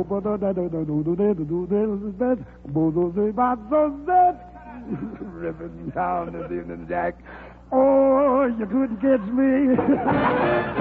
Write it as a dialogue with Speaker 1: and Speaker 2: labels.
Speaker 1: Ripping sound this evening, Jack. Oh, you couldn't catch me.